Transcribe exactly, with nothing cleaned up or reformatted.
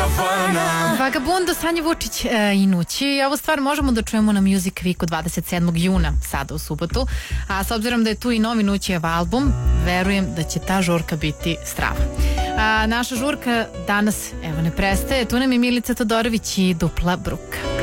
Havana. Vagabundo, Sanja Vučić e, i Nući. Ovu stvar možemo da čujemo na Music Weeku dvadeset sedmog juna, sada u subotu. A s obzirom da je tu i novi Nućijev album, verujem da će ta žurka biti strava. A naša žurka danas, evo, ne prestaje. Tu nam je Milica Todorović i Dupla Bruka.